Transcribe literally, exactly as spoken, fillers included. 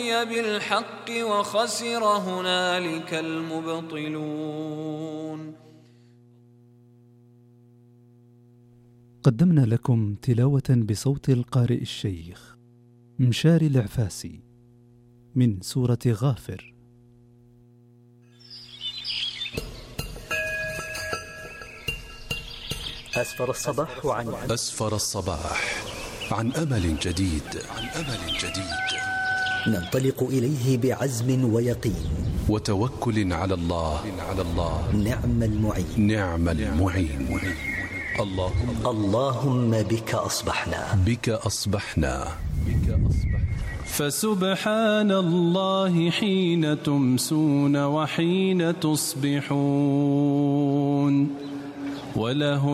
بالحق وخسر هنالك المبطلون. قدمنا لكم تلاوة بصوت القارئ الشيخ مشاري العفاسي من سورة غافر. أسفر الصباح عن أسفر الصباح عن أمل جديد عن أمل جديد ننطلق إليه بعزم ويقين وتوكل على الله على الله نعم المعين نعم المعين. اللهم اللهم بك أصبحنا بك أصبحنا بك أصبحنا فسبحان الله حين تمسون وحين تصبحون وله